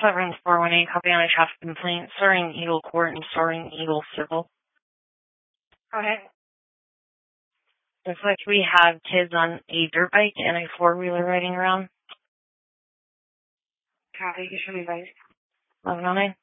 7-418, copy on a traffic complaint. Soaring Eagle Court and Soaring Eagle Civil. Okay. Looks like we have kids on a dirt bike and a four-wheeler riding around. Copy, you should be right. 1109.